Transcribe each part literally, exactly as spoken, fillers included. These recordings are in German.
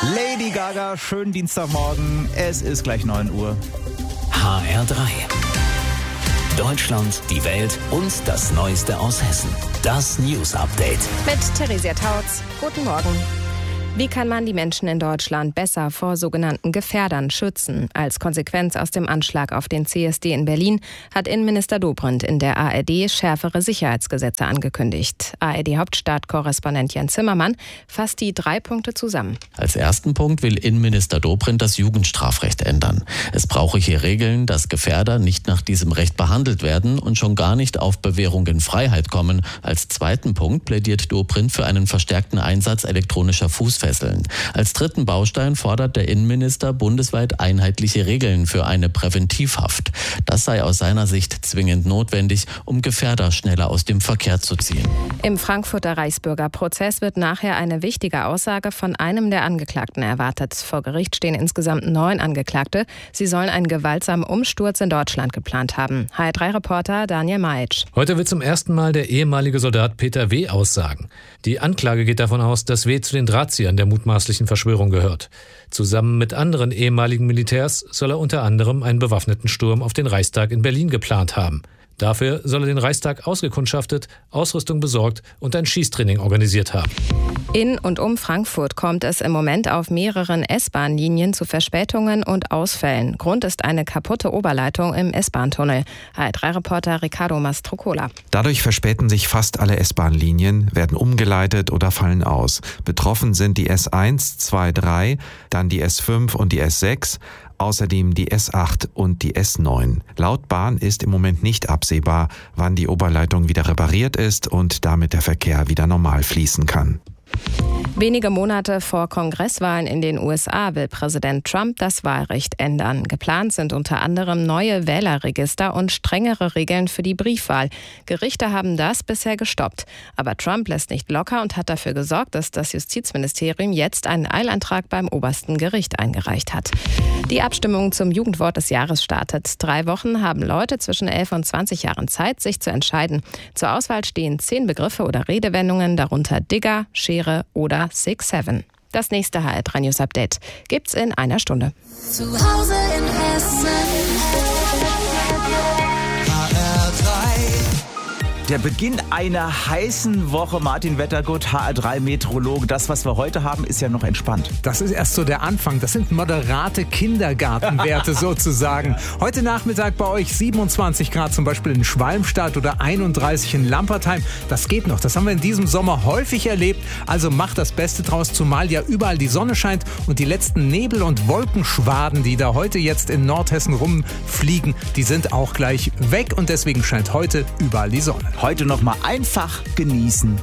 Lady Gaga, schönen Dienstagmorgen. Es ist gleich neun Uhr. H R drei. Deutschland, die Welt und das Neueste aus Hessen. Das News Update. Mit Theresia Tautz. Guten Morgen. Wie kann man die Menschen in Deutschland besser vor sogenannten Gefährdern schützen? Als Konsequenz aus dem Anschlag auf den C S D in Berlin hat Innenminister Dobrindt in der A R D schärfere Sicherheitsgesetze angekündigt. A R D-Hauptstadt-Korrespondent Jan Zimmermann fasst die drei Punkte zusammen. Als ersten Punkt will Innenminister Dobrindt das Jugendstrafrecht ändern. Es brauche hier Regeln, dass Gefährder nicht nach diesem Recht behandelt werden und schon gar nicht auf Bewährung in Freiheit kommen. Als zweiten Punkt plädiert Dobrindt für einen verstärkten Einsatz elektronischer Fußfesseln. Als dritten Baustein fordert der Innenminister bundesweit einheitliche Regeln für eine Präventivhaft. Das sei aus seiner Sicht zwingend notwendig, um Gefährder schneller aus dem Verkehr zu ziehen. Im Frankfurter Reichsbürgerprozess wird nachher eine wichtige Aussage von einem der Angeklagten erwartet. Vor Gericht stehen insgesamt neun Angeklagte. Sie sollen einen gewaltsamen Umsturz in Deutschland geplant haben. H R drei Reporter Daniel Maitsch. Heute wird zum ersten Mal der ehemalige Soldat Peter W. aussagen. Die Anklage geht davon aus, dass W. zu den Drahtziehern der mutmaßlichen Verschwörung gehört. Zusammen mit anderen ehemaligen Militärs soll er unter anderem einen bewaffneten Sturm auf den Reichstag in Berlin geplant haben. Dafür soll er den Reichstag ausgekundschaftet, Ausrüstung besorgt und ein Schießtraining organisiert haben. In und um Frankfurt kommt es im Moment auf mehreren S-Bahn-Linien zu Verspätungen und Ausfällen. Grund ist eine kaputte Oberleitung im S-Bahn-Tunnel. H R drei Reporter Ricardo Mastrocola. Dadurch verspäten sich fast alle S-Bahn-Linien, werden umgeleitet oder fallen aus. Betroffen sind die S eins, zwei, drei, dann die S fünf und die S sechs. Außerdem die S acht und die S neun. Laut Bahn ist im Moment nicht absehbar, wann die Oberleitung wieder repariert ist und damit der Verkehr wieder normal fließen kann. Wenige Monate vor Kongresswahlen in den U S A will Präsident Trump das Wahlrecht ändern. Geplant sind unter anderem neue Wählerregister und strengere Regeln für die Briefwahl. Gerichte haben das bisher gestoppt. Aber Trump lässt nicht locker und hat dafür gesorgt, dass das Justizministerium jetzt einen Eilantrag beim obersten Gericht eingereicht hat. Die Abstimmung zum Jugendwort des Jahres startet. Drei Wochen haben Leute zwischen elf und zwanzig Jahren Zeit, sich zu entscheiden. Zur Auswahl stehen zehn Begriffe oder Redewendungen, darunter Digger, Schere oder Six Seven. Das nächste H R drei News Update gibt's in einer Stunde. Zu Hause in Hessen. H R drei. Der Beginn einer heißen Woche. Martin Wettergut, H R drei Meteorologe. Das, was wir heute haben, ist ja noch entspannt. Das ist erst so der Anfang. Das sind moderate Kindergartenwerte sozusagen. Heute Nachmittag bei euch siebenundzwanzig Grad, zum Beispiel in Schwalmstadt, oder einunddreißig in Lampertheim. Das geht noch. Das haben wir in diesem Sommer häufig erlebt. Also macht das Beste draus, zumal ja überall die Sonne scheint und die letzten Nebel- und Wolkenschwaden, die da heute jetzt in Nordhessen rumfliegen, die sind auch gleich weg und deswegen scheint heute überall die Sonne. Heute noch mal einfach genießen.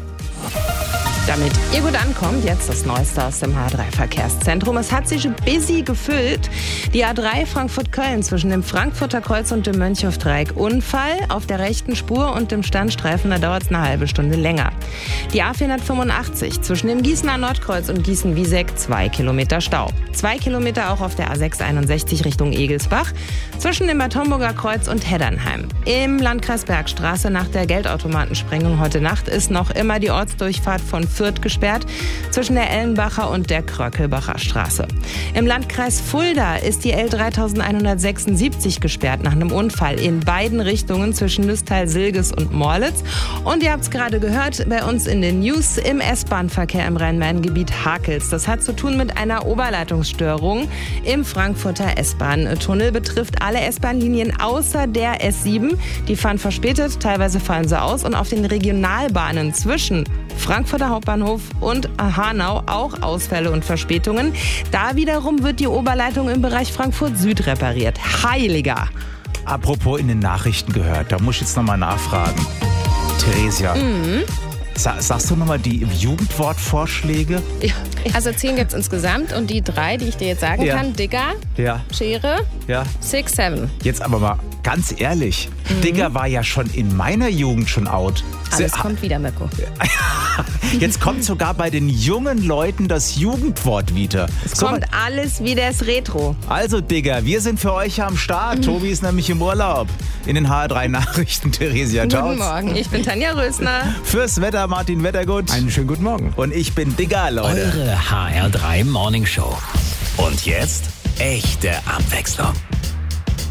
Damit ihr gut ankommt, jetzt das Neueste aus dem H R drei Verkehrszentrum. Es hat sich busy gefüllt. Die A drei Frankfurt-Köln zwischen dem Frankfurter Kreuz und dem Mönchhof-Dreieck. Unfall auf der rechten Spur und dem Standstreifen, da dauert es eine halbe Stunde länger. Die A vierhundertfünfundachtzig zwischen dem Gießener Nordkreuz und Gießen-Wieseck, zwei Kilometer Stau. Zwei Kilometer auch auf der A sechshunderteinundsechzig Richtung Egelsbach zwischen dem Bad Homburger Kreuz und Heddernheim. Im Landkreis Bergstraße nach der Geldautomatensprengung heute Nacht ist noch immer die Ortsdurchfahrt von Fürth gesperrt, zwischen der Ellenbacher und der Kröckelbacher Straße. Im Landkreis Fulda ist die L dreitausendeinhundertsechsundsiebzig gesperrt nach einem Unfall in beiden Richtungen zwischen Lüstheil-Silges und Morlitz. Und ihr habt es gerade gehört, bei uns in den News: im S-Bahn-Verkehr im Rhein-Main-Gebiet hakels. Das hat zu tun mit einer Oberleitungsstörung im Frankfurter S-Bahn-Tunnel. Betrifft alle S-Bahn-Linien außer der S sieben. Die fahren verspätet, teilweise fallen sie aus. Und auf den Regionalbahnen zwischen Frankfurter Hauptbahnhof und Hanau auch Ausfälle und Verspätungen. Da wiederum wird die Oberleitung im Bereich Frankfurt Süd repariert. Heiliger! Apropos in den Nachrichten gehört, da muss ich jetzt nochmal nachfragen. Theresia, Mhm. sa- sagst du nochmal die Jugendwortvorschläge? Ja, also zehn gibt es insgesamt und die drei, die ich dir jetzt sagen Ja. kann: Digger, Ja, Schere, ja. Six Seven. Jetzt aber mal ganz ehrlich, mhm. Digger war ja schon in meiner Jugend schon out. Alles kommt wieder, Mirko. Jetzt kommt sogar bei den jungen Leuten das Jugendwort wieder. Es so, kommt alles wieder das Retro. Also Digger, wir sind für euch am Start. Mhm. Tobi ist nämlich im Urlaub. In den H R drei Nachrichten Theresia Tautz. Guten Morgen, ich bin Tanja Rösner. Fürs Wetter Martin Wettergut. Einen schönen guten Morgen. Und ich bin Digger, Leute. Eure H R drei Morning Show. Und jetzt echte Abwechslung.